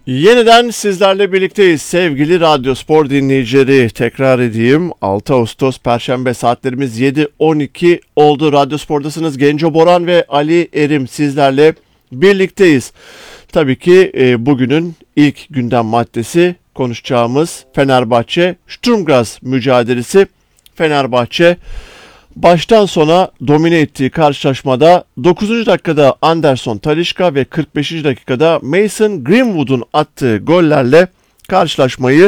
Yeniden sizlerle birlikteyiz sevgili Radyo Spor dinleyicileri. Tekrar edeyim, 6 Ağustos Perşembe, saatlerimiz 7:12 oldu. Radyo Spor'dasınız. Genco Boran ve Ali Erim sizlerle birlikteyiz. Tabii ki bugünün ilk gündem maddesi konuşacağımız Fenerbahçe Sturm Graz mücadelesi. Fenerbahçe baştan sona domine ettiği karşılaşmada 9. dakikada Anderson Talisca ve 45. dakikada Mason Greenwood'un attığı gollerle karşılaşmayı